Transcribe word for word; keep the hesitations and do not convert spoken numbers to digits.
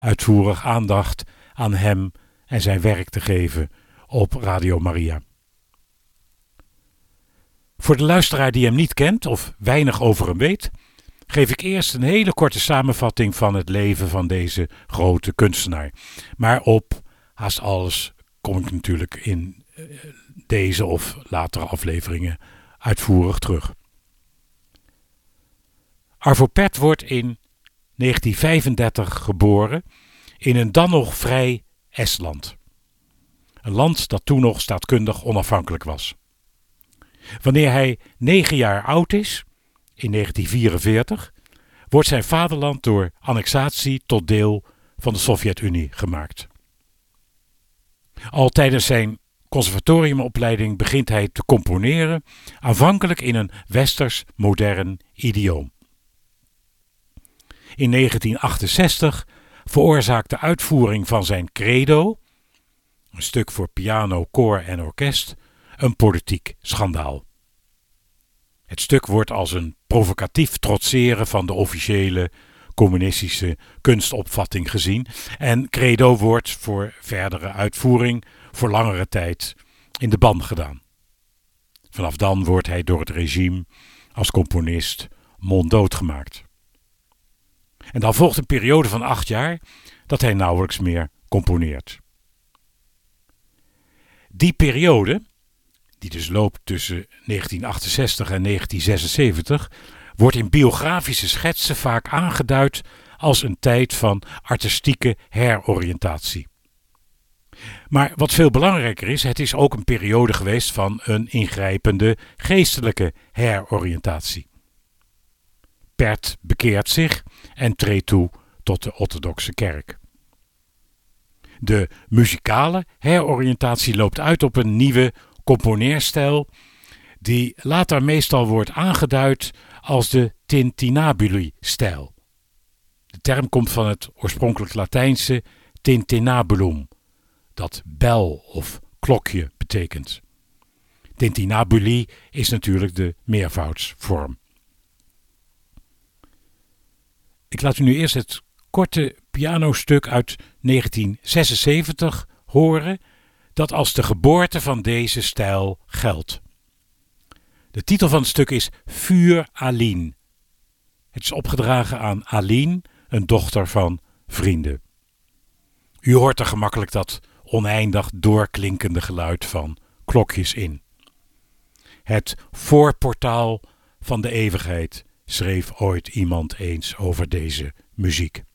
uitvoerig aandacht aan hem en zijn werk te geven op Radio Maria. Voor de luisteraar die hem niet kent of weinig over hem weet, geef ik eerst een hele korte samenvatting van het leven van deze grote kunstenaar. Maar op haast alles kom ik natuurlijk in deze of latere afleveringen uitvoerig terug. Arvo Pärt wordt in negentien vijfendertig geboren in een dan nog vrij Estland. Een land dat toen nog staatkundig onafhankelijk was. Wanneer hij negen jaar oud is, in negentien vierenveertig, wordt zijn vaderland door annexatie tot deel van de Sovjet-Unie gemaakt. Al tijdens zijn conservatoriumopleiding begint hij te componeren, aanvankelijk in een westers modern idioom. In negentien achtenzestig veroorzaakt de uitvoering van zijn Credo, een stuk voor piano, koor en orkest, een politiek schandaal. Het stuk wordt als een provocatief trotseren van de officiële communistische kunstopvatting gezien en Credo wordt voor verdere uitvoering voor langere tijd in de ban gedaan. Vanaf dan wordt hij door het regime als componist monddood gemaakt. En dan volgt een periode van acht jaar dat hij nauwelijks meer componeert. Die periode, die dus loopt tussen negentien achtenzestig en negentien zesenzeventig, wordt in biografische schetsen vaak aangeduid als een tijd van artistieke heroriëntatie. Maar wat veel belangrijker is, het is ook een periode geweest van een ingrijpende geestelijke heroriëntatie. Pärt bekeert zich en treedt toe tot de orthodoxe kerk. De muzikale heroriëntatie loopt uit op een nieuwe componeerstijl die later meestal wordt aangeduid als de tintinnabuli-stijl. De term komt van het oorspronkelijk Latijnse tintinnabulum, dat bel of klokje betekent. Tintinnabuli is natuurlijk de meervoudsvorm. Ik laat u nu eerst het korte pianostuk uit negentien zesenzeventig horen dat als de geboorte van deze stijl geldt. De titel van het stuk is Für Aline. Het is opgedragen aan Aline, een dochter van vrienden. U hoort er gemakkelijk dat oneindig doorklinkende geluid van klokjes in. Het voorportaal van de eeuwigheid schreef ooit iemand eens over deze muziek.